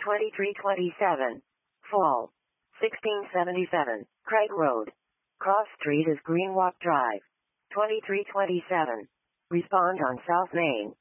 2327. Fall. 1677. Craig Road. Cross Street is Greenwalk Drive. 2327. Respond on South Main.